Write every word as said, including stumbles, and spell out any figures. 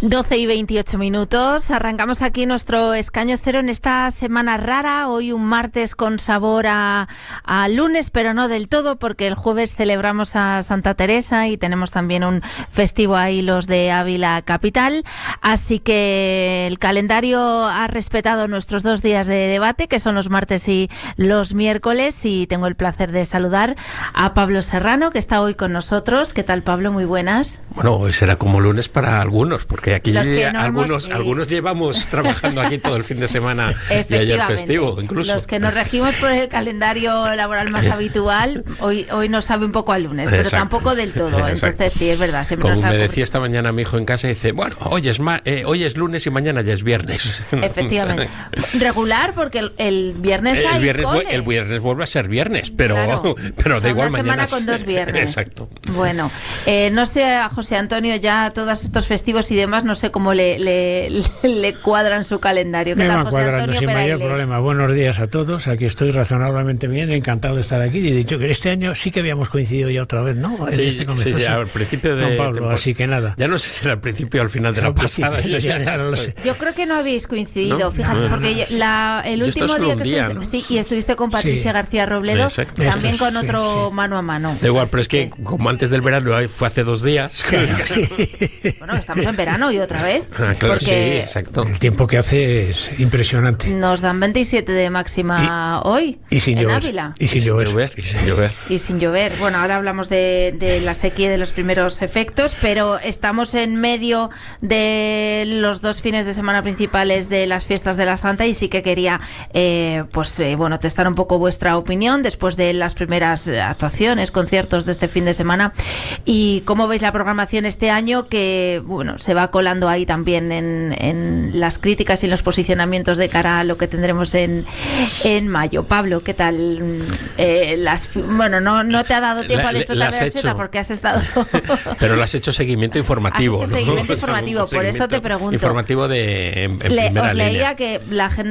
doce y veintiocho minutos. Arrancamos aquí nuestro escaño cero en esta semana rara. Hoy un martes con sabor a, a lunes, pero no del todo, porque el jueves celebramos a Santa Teresa y tenemos también un festivo ahí los de Ávila Capital. Así que el calendario ha respetado nuestros dos días de debate, que son los martes y los miércoles, y tengo el placer de saludar a Pablo Serrano, que está hoy con nosotros. ¿Qué tal, Pablo? Muy buenas. Bueno, hoy será como lunes para algunos, porque aquí no algunos, hemos, eh... algunos llevamos trabajando aquí todo el fin de semana y ayer festivo, incluso. Los que nos regimos por el calendario laboral más habitual, hoy hoy nos sabe un poco a lunes, pero Exacto. tampoco del todo. Exacto. Entonces sí, es verdad. Siempre Como nos me decía esta mañana mi hijo en casa, dice, bueno, hoy es, ma eh, hoy es lunes y mañana ya es viernes. Efectivamente. Regular, porque el, el viernes el, hay el viernes cole. El viernes vuelve a ser viernes, pero, claro. pero o sea, da igual una mañana. semana con dos viernes. Exacto. Bueno, eh, no sé a José Antonio ya todos estos festivos y demás, no sé cómo le, le, le cuadran su calendario. ¿Qué Me tal, va José cuadrando Antonio sin mayor Peraile? problema. Buenos días a todos. Aquí estoy razonablemente bien, encantado de estar aquí. Y he dicho que este año sí que habíamos coincidido ya otra vez, ¿no? En Sí, este sí, ya al principio de Don Pablo, temporada. así que nada. Ya no sé si era al principio o al final de la Al pasada. principio, Yo, ya, ya ya no lo estoy. sé. Yo creo que no habéis coincidido, No, fíjate, no, no, porque no, la, el Yo último esto es día un que día, estuviste, ¿no? sí, y estuviste con Patricia Sí. García Robledo, Exacto. también Eso, con sí, otro sí. mano a mano. Da igual, Así pero es que como antes del verano fue hace dos días. Sí. Bueno, estamos en verano y otra vez. Ah, claro, porque sí, exacto. El tiempo que hace es impresionante. nos dan veintisiete de máxima Y- hoy Y sin en llover. Ávila. Y sin llover. y sin llover. Y sin llover. Bueno, ahora hablamos de, de la sequía y de los primeros efectos, pero estamos en medio de los dos fines de semana principales de las fiestas de la Santa y sí que quería, eh, pues, eh, bueno, testar un poco vuestra opinión después de las primeras actuaciones, conciertos de este fin de semana y cómo veis la programación este año, que, bueno, se va colando ahí también en, en las críticas y en los posicionamientos de cara a lo que tendremos en, en mayo. Pablo, ¿qué tal? Eh, las, bueno, no, no te ha dado tiempo La- a disfrutar las de la he fiesta hecho. porque has estado... Pero lo has hecho seguimiento informativo. Has hecho ¿no? seguimiento O sea, informativo, un por eso te seguimiento pregunto. Informativo de en, en Le, primera os leía línea. que la agenda